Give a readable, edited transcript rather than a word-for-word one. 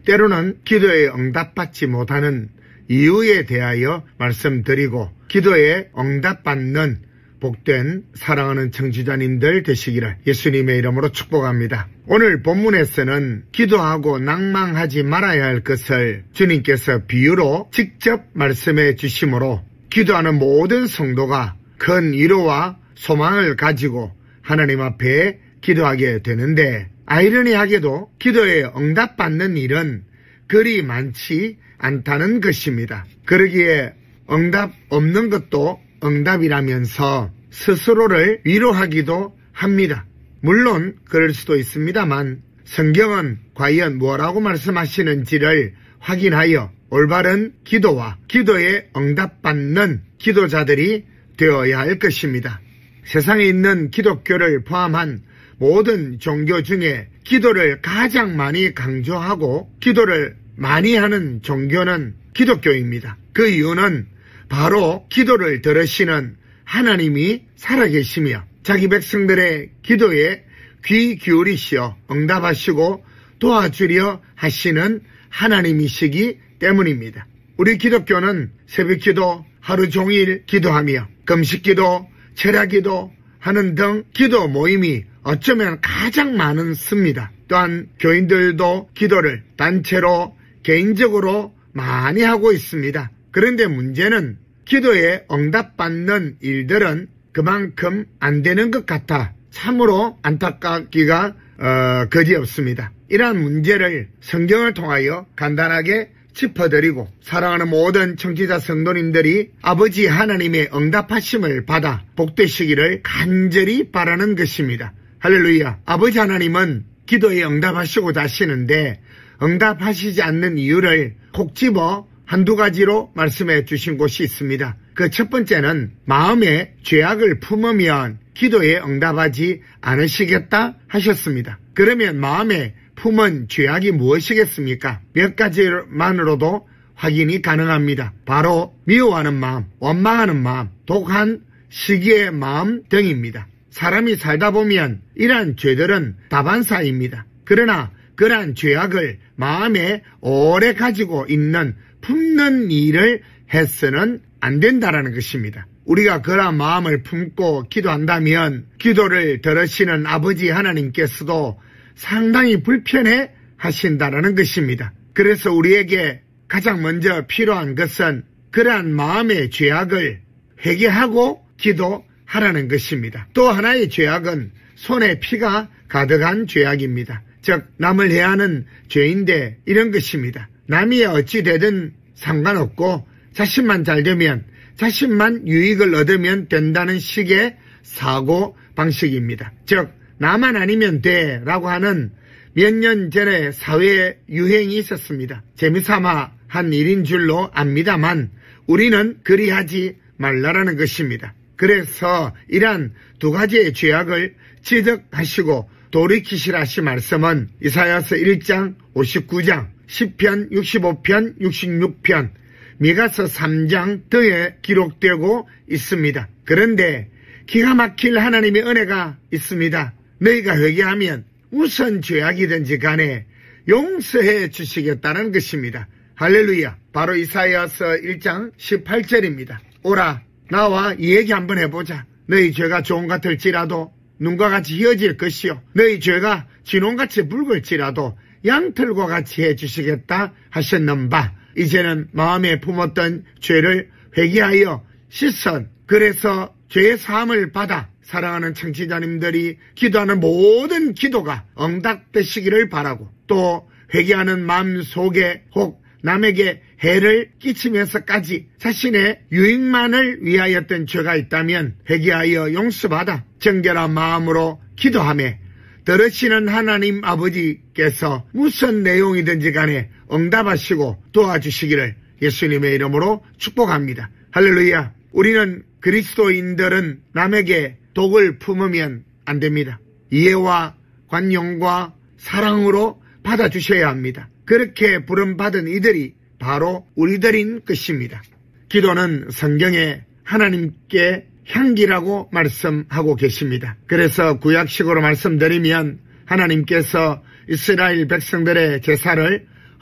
때로는 기도에 응답받지 못하는 이유에 대하여 말씀드리고 기도에 응답받는 복된 사랑하는 청취자님들 되시기를 예수님의 이름으로 축복합니다. 오늘 본문에서는 기도하고 낭망하지 말아야 할 것을 주님께서 비유로 직접 말씀해 주심으로 기도하는 모든 성도가 큰 위로와 소망을 가지고 하나님 앞에 기도하게 되는데, 아이러니하게도 기도에 응답받는 일은 그리 많지 않다는 것입니다. 그러기에 응답 없는 것도 응답이라면서 스스로를 위로하기도 합니다. 물론 그럴 수도 있습니다만 성경은 과연 뭐라고 말씀하시는지를 확인하여 올바른 기도와 기도에 응답받는 기도자들이 되어야 할 것입니다. 세상에 있는 기독교를 포함한 모든 종교 중에 기도를 가장 많이 강조하고 기도를 많이 하는 종교는 기독교입니다. 그 이유는 바로 기도를 들으시는 하나님이 살아계시며 자기 백성들의 기도에 귀 기울이시어 응답하시고 도와주려 하시는 하나님이시기 때문입니다. 우리 기독교는 새벽기도, 하루 종일 기도하며 금식기도, 철야기도 하는 등 기도 모임이 어쩌면 가장 많습니다. 또한 교인들도 기도를 단체로 개인적으로 많이 하고 있습니다. 그런데 문제는 기도에 응답받는 일들은 그만큼 안 되는 것 같아 참으로 안타깝기가 거지없습니다. 이러한 문제를 성경을 통하여 간단하게 짚어드리고 사랑하는 모든 청취자 성도님들이 아버지 하나님의 응답하심을 받아 복되시기를 간절히 바라는 것입니다. 할렐루야. 아버지 하나님은 기도에 응답하시고자 하시는데 응답하시지 않는 이유를 콕 집어 한두 가지로 말씀해 주신 곳이 있습니다. 그 첫 번째는 마음에 죄악을 품으면 기도에 응답하지 않으시겠다 하셨습니다. 그러면 마음에 품은 죄악이 무엇이겠습니까? 몇 가지만으로도 확인이 가능합니다. 바로 미워하는 마음, 원망하는 마음, 독한 시기의 마음 등입니다. 사람이 살다 보면 이러한 죄들은 다반사입니다. 그러나 그러한 죄악을 마음에 오래 가지고 있는 품는 일을 해서는 안 된다라는 것입니다. 우리가 그러한 마음을 품고 기도한다면 기도를 들으시는 아버지 하나님께서도 상당히 불편해 하신다라는 것입니다. 그래서 우리에게 가장 먼저 필요한 것은 그러한 마음의 죄악을 회개하고 기도하라는 것입니다. 또 하나의 죄악은 손에 피가 가득한 죄악입니다. 즉 남을 해하는 죄인데 이런 것입니다. 남이 어찌 되든 상관없고 자신만 잘 되면 자신만 유익을 얻으면 된다는 식의 사고 방식입니다. 즉 나만 아니면 돼 라고 하는 몇 년 전에 사회에 유행이 있었습니다. 재미삼아 한 일인 줄로 압니다만 우리는 그리하지 말라라는 것입니다. 그래서 이러한 두 가지의 죄악을 지적하시고 돌이키시라 하신 말씀은 이사야서 1장 59장 10편 65편 66편 미가서 3장 등에 기록되고 있습니다. 그런데 기가 막힐 하나님의 은혜가 있습니다. 너희가 회개하면 무슨 죄악이든지 간에 용서해 주시겠다는 것입니다. 할렐루야. 바로 이사야서 1장 18절입니다. 오라 나와 이 얘기 한번 해보자. 너희 죄가 종 같을지라도 눈과 같이 희어질 것이요 너희 죄가 진홍같이 붉을지라도 양털과 같이 해주시겠다 하셨는바 이제는 마음에 품었던 죄를 회개하여 씻은 그래서 죄의 사함을 받아 사랑하는 청취자님들이 기도하는 모든 기도가 응답되시기를 바라고 또 회개하는 마음 속에 혹 남에게 해를 끼치면서까지 자신의 유익만을 위하였던 죄가 있다면 회개하여 용서받아 정결한 마음으로 기도하며 들으시는 하나님 아버지께서 무슨 내용이든지 간에 응답하시고 도와주시기를 예수님의 이름으로 축복합니다. 할렐루야. 우리는 그리스도인들은 남에게 독을 품으면 안 됩니다. 이해와 관용과 사랑으로 받아주셔야 합니다. 그렇게 부름받은 이들이 바로 우리들인 것입니다. 기도는 성경에 하나님께 향기라고 말씀하고 계십니다. 그래서 구약식으로 말씀드리면 하나님께서 이스라엘 백성들의 제사를